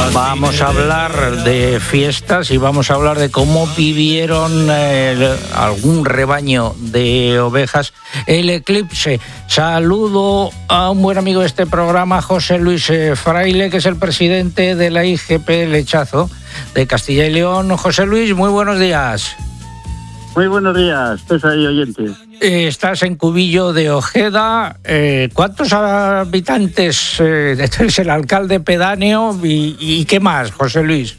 Vamos a hablar de fiestas y vamos a hablar de cómo vivieron algún rebaño de ovejas el eclipse. Saludo a un buen amigo de este programa, José Luis Fraile, que es el presidente de la IGP Lechazo de Castilla y León. José Luis, muy buenos días. Muy buenos días, César y oyentes. Estás en Cubillo de Ojeda. ¿Cuántos habitantes? Eres el alcalde pedáneo y ¿qué más, José Luis?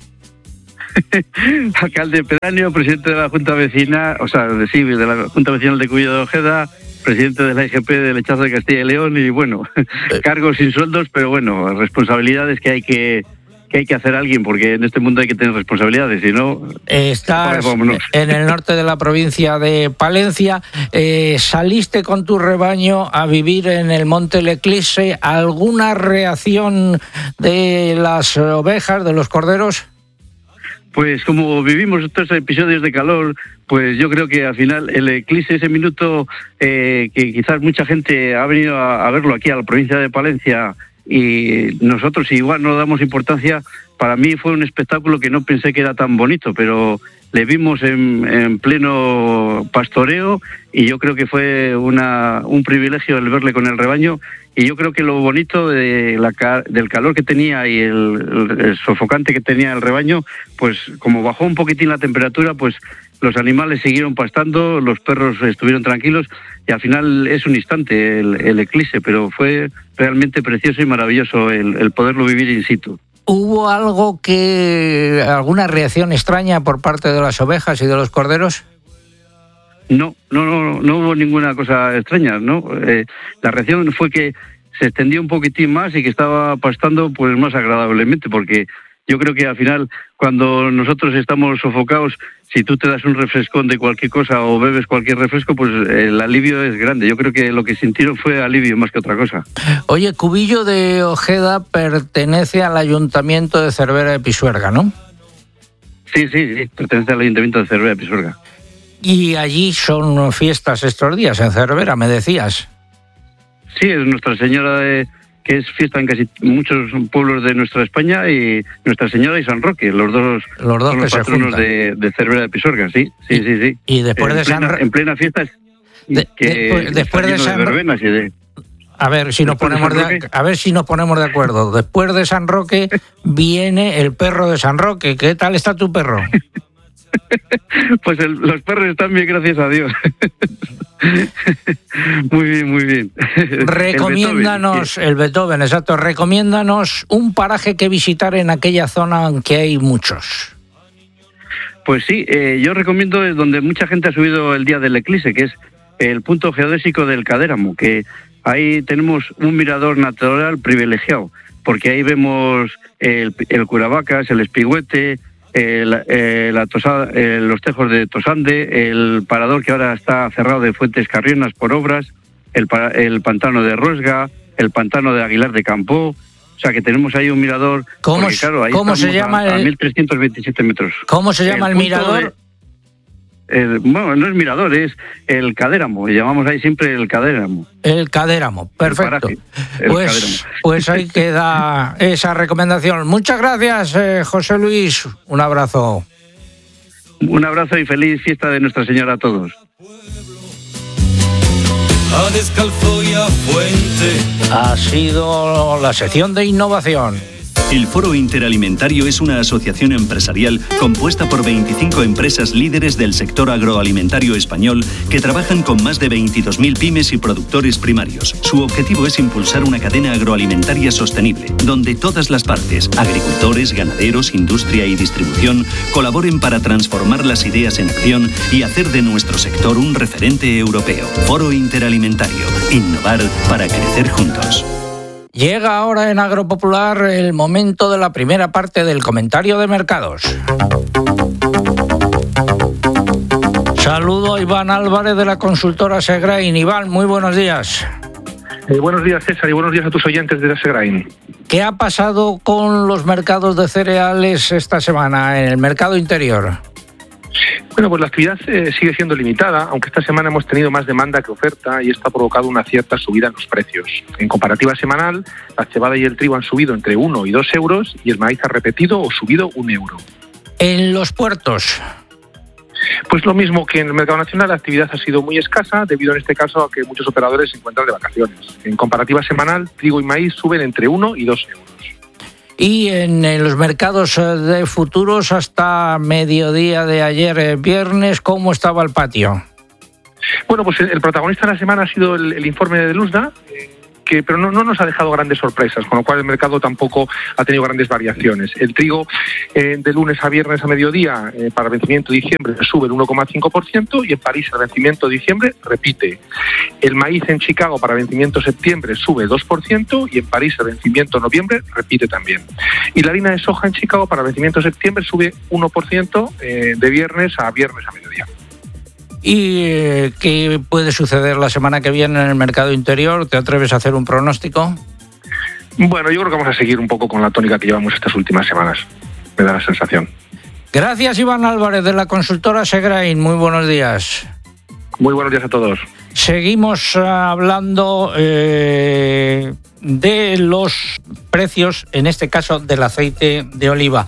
Alcalde pedáneo, presidente de la Junta Vecina, de la Junta Vecinal de Cubillo de Ojeda, presidente de la IGP de Lechazo de Castilla y León y bueno, cargos sin sueldos, pero bueno, responsabilidades que hay que hacer alguien, porque en este mundo hay que tener responsabilidades, si no... Estás en el norte de la provincia de Palencia, saliste con tu rebaño a vivir en el Monte El Eclipse. ¿Alguna reacción de las ovejas, de los corderos? Pues como vivimos estos episodios de calor, pues yo creo que al final el eclipse, ese minuto que quizás mucha gente ha venido a verlo aquí a la provincia de Palencia, y nosotros igual no damos importancia. Para mí fue un espectáculo que no pensé que era tan bonito, pero le vimos en pleno pastoreo y yo creo que fue un privilegio el verle con el rebaño. Y yo creo que lo bonito del calor que tenía y el sofocante que tenía el rebaño, pues como bajó un poquitín la temperatura, pues los animales siguieron pastando, los perros estuvieron tranquilos y al final es un instante el eclipse, pero fue realmente precioso y maravilloso el poderlo vivir in situ. ¿Hubo alguna reacción extraña por parte de las ovejas y de los corderos? No hubo ninguna cosa extraña, ¿no? La reacción fue que se extendió un poquitín más y que estaba pastando pues más agradablemente, porque yo creo que al final cuando nosotros estamos sofocados, si tú te das un refrescón de cualquier cosa o bebes cualquier refresco, pues el alivio es grande. Yo creo que lo que sintieron fue alivio más que otra cosa. Oye, Cubillo de Ojeda pertenece al Ayuntamiento de Cervera de Pisuerga, ¿no? Sí, pertenece al Ayuntamiento de Cervera de Pisuerga. Y allí son fiestas estos días, en Cervera, me decías. Sí, es Nuestra Señora que es fiesta en casi muchos pueblos de nuestra España, y Nuestra Señora y San Roque, los dos son los patronos de Cervera de Pisuerga, sí. Y después de San Roque... En plena fiesta... después de San Roque... A ver si nos ponemos de acuerdo. Después de San Roque viene el perro de San Roque. ¿Qué tal está tu perro? Pues los perros están bien, gracias a Dios. Muy bien. Recomiéndanos, el Beethoven, exacto. Recomiéndanos un paraje que visitar en aquella zona, aunque hay muchos. Pues sí, yo recomiendo donde mucha gente ha subido el día del eclipse, que es el punto geodésico del Cadéramo, que ahí tenemos un mirador natural privilegiado, porque ahí vemos el Curavacas, el Espigüete, la Tosada, los tejos de Tosande, el parador que ahora está cerrado de Fuentes Carrionas por obras, el pantano de Ruesga, el pantano de Aguilar de Campó. O sea que tenemos ahí un mirador. ¿Cómo se llama a 1.327 metros. ¿Cómo se llama el mirador? Bueno, no es mirador, es el Cadéramo. Llamamos ahí siempre el Cadéramo. El Cadéramo, perfecto. Pues ahí queda esa recomendación. Muchas gracias, José Luis. Un abrazo. Un abrazo y feliz fiesta de Nuestra Señora a todos. Ha sido la sección de innovación. El Foro Interalimentario es una asociación empresarial compuesta por 25 empresas líderes del sector agroalimentario español que trabajan con más de 22.000 pymes y productores primarios. Su objetivo es impulsar una cadena agroalimentaria sostenible, donde todas las partes, agricultores, ganaderos, industria y distribución, colaboren para transformar las ideas en acción y hacer de nuestro sector un referente europeo. Foro Interalimentario. Innovar para crecer juntos. Llega ahora en Agropopular el momento de la primera parte del comentario de mercados. Saludo a Iván Álvarez de la consultora Segrain. Iván, muy buenos días. Buenos días, César, y buenos días a tus oyentes de Segrain. ¿Qué ha pasado con los mercados de cereales esta semana en el mercado interior? Bueno, pues la actividad sigue siendo limitada, aunque esta semana hemos tenido más demanda que oferta y esto ha provocado una cierta subida en los precios. En comparativa semanal, la cebada y el trigo han subido entre 1 y 2 euros y el maíz ha repetido o subido 1 euro. En los puertos. Pues lo mismo que en el mercado nacional, la actividad ha sido muy escasa, debido en este caso a que muchos operadores se encuentran de vacaciones. En comparativa semanal, trigo y maíz suben entre 1 y 2 euros. Y en los mercados de futuros, hasta mediodía de ayer viernes, ¿cómo estaba el patio? Bueno, pues el protagonista de la semana ha sido el informe de Luzda, pero no nos ha dejado grandes sorpresas, con lo cual el mercado tampoco ha tenido grandes variaciones. El trigo de lunes a viernes a mediodía para vencimiento de diciembre sube el 1,5% y en París el vencimiento de diciembre repite. El maíz en Chicago para vencimiento septiembre sube 2% y en París el vencimiento noviembre repite también. Y la harina de soja en Chicago para vencimiento septiembre sube 1% de viernes a mediodía. ¿Y qué puede suceder la semana que viene en el mercado interior? ¿Te atreves a hacer un pronóstico? Bueno, yo creo que vamos a seguir un poco con la tónica que llevamos estas últimas semanas. Me da la sensación. Gracias, Iván Álvarez, de la consultora Segrain. Muy buenos días. Muy buenos días a todos. Seguimos hablando de los precios, en este caso del aceite de oliva.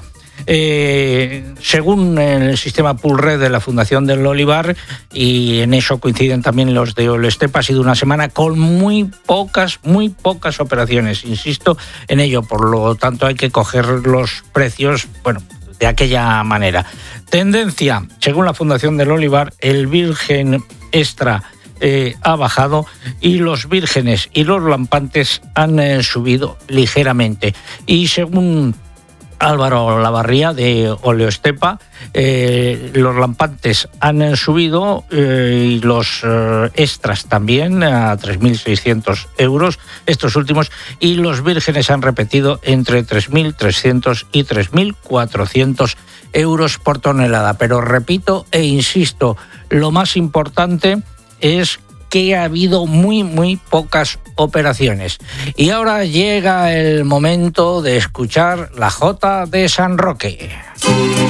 Según el sistema Pool-Red de la Fundación del Olivar, y en eso coinciden también los de Olestepa, ha sido una semana con muy pocas operaciones, insisto en ello, por lo tanto hay que coger los precios, bueno, de aquella manera. Tendencia, según la Fundación del Olivar, el virgen extra ha bajado y los vírgenes y los lampantes han subido ligeramente. Y según Álvaro Lavarría de Oleostepa, los lampantes han subido y los extras también a 3.600 euros, estos últimos, y los vírgenes han repetido entre 3.300 y 3.400 euros por tonelada. Pero repito e insisto, lo más importante es que ha habido muy pocas operaciones. Y ahora llega el momento de escuchar la Jota de San Roque.